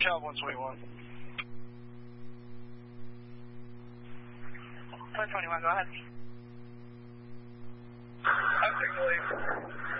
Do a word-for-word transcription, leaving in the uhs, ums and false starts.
Cal one twenty-one. one twenty-one, go ahead. I'm taking the lead.